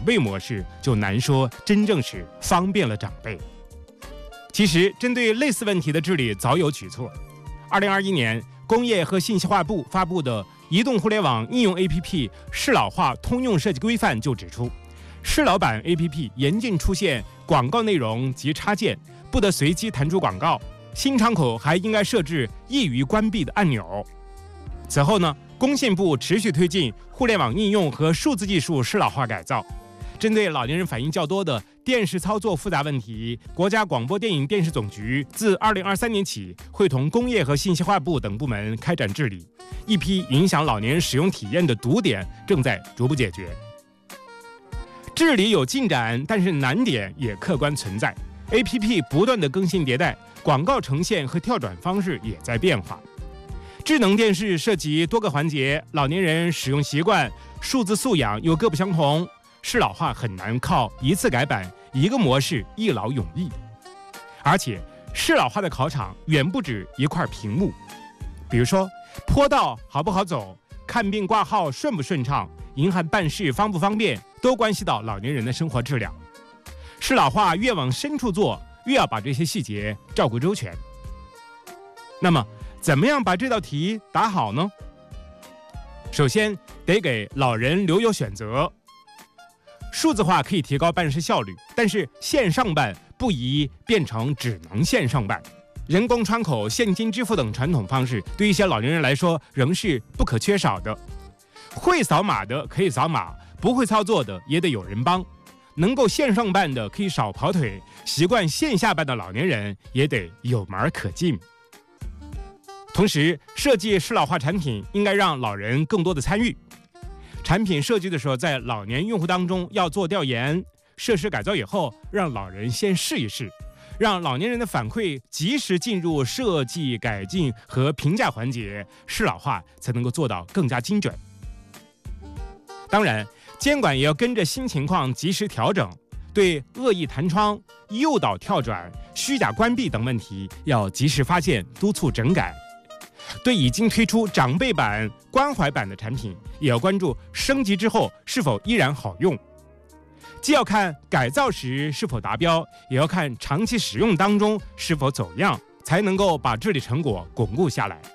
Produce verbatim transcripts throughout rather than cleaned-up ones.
辈模式，就难说真正是方便了长辈。其实，针对类似问题的治理早有举措。二零二一年，工业和信息化部发布的《移动互联网应用 A P P 适老化通用设计规范》就指出，适老版 A P P 严禁出现广告内容及插件，不得随机弹出广告。新窗口还应该设置易于关闭的按钮。此后呢，工信部持续推进互联网应用和数字技术适老化改造。针对老年人反映较多的电视操作复杂问题，国家广播电影电视总局自二零二三年起，会同工业和信息化部等部门开展治理，一批影响老年人使用体验的堵点正在逐步解决。治理有进展，但是难点也客观存在。A P P 不断的更新迭代，广告呈现和跳转方式也在变化。智能电视涉及多个环节，老年人使用习惯、数字素养又各不相同，适老化很难靠一次改版、一个模式一劳永逸。而且，适老化的考场远不止一块屏幕，比如说坡道好不好走、看病挂号顺不顺畅、银行办事方不方便，都关系到老年人的生活质量。适老化越往深处做，越要把这些细节照顾周全。那么，怎么样把这道题答好呢？首先，得给老人留有选择。数字化可以提高办事效率，但是线上办不宜变成只能线上办。人工窗口、现金支付等传统方式，对一些老年人来说仍是不可缺少的。会扫码的可以扫码，不会操作的也得有人帮。能够线上办的可以少跑腿，习惯线下办的老年人也得有门可进。同时，设计适老化产品应该让老人更多的参与。产品设计的时候，在老年用户当中要做调研，设施改造以后，让老人先试一试，让老年人的反馈及时进入设计、改进和评价环节，适老化才能够做到更加精准。当然，监管也要跟着新情况及时调整，对恶意弹窗、诱导跳转、虚假关闭等问题要及时发现，督促整改。对已经推出长辈版、关怀版的产品，也要关注升级之后是否依然好用。既要看改造时是否达标，也要看长期使用当中是否走样，才能够把治理成果巩固下来。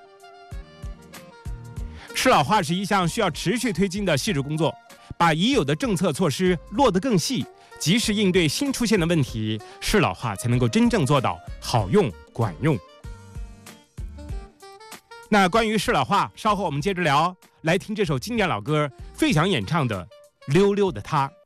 适老化是一项需要持续推进的细致工作，把已有的政策措施落得更细，及时应对新出现的问题，适老化才能够真正做到好用管用。那关于适老化，稍后我们接着聊。来听这首经典老歌，费翔演唱的《溜溜的她》。